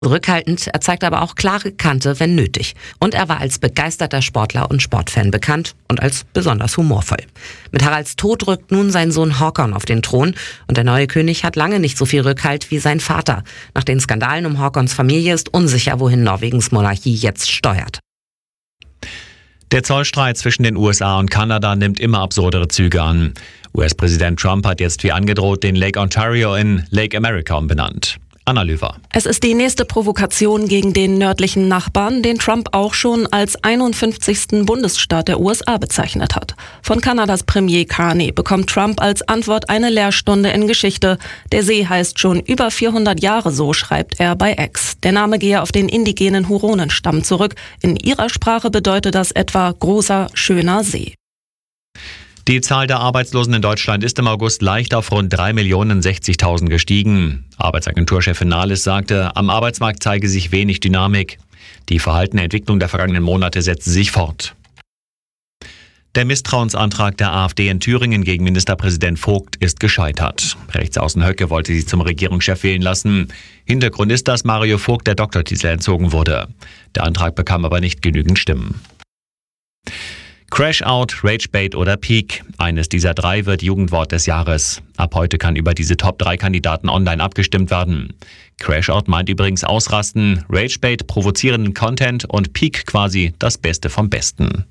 Rückhaltend, er zeigte aber auch klare Kante, wenn nötig. Und er war als begeisterter Sportler und Sportfan bekannt und als besonders humorvoll. Mit Haralds Tod rückt nun sein Sohn Håkon auf den Thron und der neue König hat lange nicht so viel Rückhalt wie sein Vater. Nach den Skandalen um Håkons Familie ist unsicher, wohin Norwegens Monarchie jetzt steuert. Der Zollstreit zwischen den USA und Kanada nimmt immer absurdere Züge an. US-Präsident Trump hat jetzt wie angedroht den Lake Ontario in Lake America umbenannt. Anna Löwer. Es ist die nächste Provokation gegen den nördlichen Nachbarn, den Trump auch schon als 51. Bundesstaat der USA bezeichnet hat. Von Kanadas Premier Carney bekommt Trump als Antwort eine Lehrstunde in Geschichte. Der See heißt schon über 400 Jahre so, schreibt er bei X. Der Name gehe auf den indigenen Huronenstamm zurück. In ihrer Sprache bedeutet das etwa großer, schöner See. Die Zahl der Arbeitslosen in Deutschland ist im August leicht auf rund 3.060.000 gestiegen. Arbeitsagenturchefin Nahles sagte, am Arbeitsmarkt zeige sich wenig Dynamik. Die verhaltene Entwicklung der vergangenen Monate setze sich fort. Der Misstrauensantrag der AfD in Thüringen gegen Ministerpräsident Vogt ist gescheitert. Rechtsaußen Höcke wollte sie zum Regierungschef wählen lassen. Hintergrund ist, dass Mario Vogt der Doktortitel entzogen wurde. Der Antrag bekam aber nicht genügend Stimmen. Crash-Out, Ragebait oder Peak. Eines dieser drei wird Jugendwort des Jahres. Ab heute kann über diese Top-3-Kandidaten online abgestimmt werden. Crash-Out meint übrigens ausrasten, Ragebait provozierenden Content und Peak quasi das Beste vom Besten.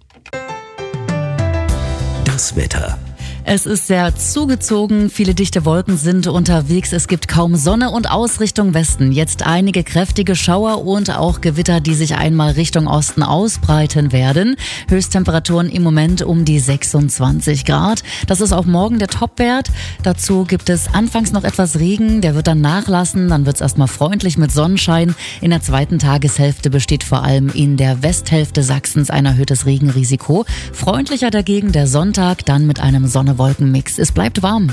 Das Wetter. Es ist sehr zugezogen, viele dichte Wolken sind unterwegs, es gibt kaum Sonne und Ausrichtung Westen. Jetzt einige kräftige Schauer und auch Gewitter, die sich einmal Richtung Osten ausbreiten werden. Höchsttemperaturen im Moment um die 26 Grad. Das ist auch morgen der Topwert. Dazu gibt es anfangs noch etwas Regen, der wird dann nachlassen, dann wird es erstmal freundlich mit Sonnenschein. In der zweiten Tageshälfte besteht vor allem in der Westhälfte Sachsens ein erhöhtes Regenrisiko. Freundlicher dagegen der Sonntag, dann mit einem Sonne-Wolken-Mix. Es bleibt warm.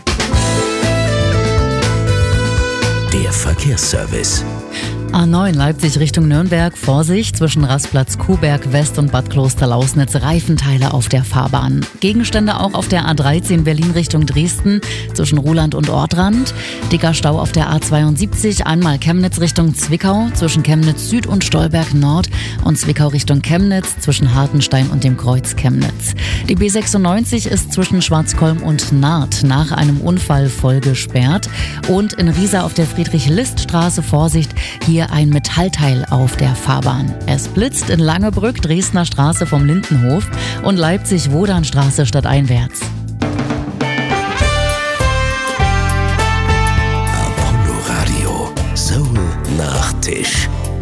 Der Verkehrsservice. A9 Leipzig Richtung Nürnberg. Vorsicht, zwischen Rastplatz Kuhberg West und Bad Klosterlausnitz Reifenteile auf der Fahrbahn. Gegenstände auch auf der A13 Berlin Richtung Dresden zwischen Ruhland und Ortrand. Dicker Stau auf der A72, einmal Chemnitz Richtung Zwickau zwischen Chemnitz Süd und Stolberg Nord und Zwickau Richtung Chemnitz zwischen Hartenstein und dem Kreuz Chemnitz. Die B96 ist zwischen Schwarzkolm und Naht nach einem Unfall voll gesperrt. Und in Riesa auf der Friedrich-List-Straße Vorsicht, hier ein Metallteil auf der Fahrbahn. Es blitzt in Langebrück, Dresdner Straße vom Lindenhof und Leipzig-Wodanstraße stadteinwärts. Apollo Radio, Soul nach Tisch.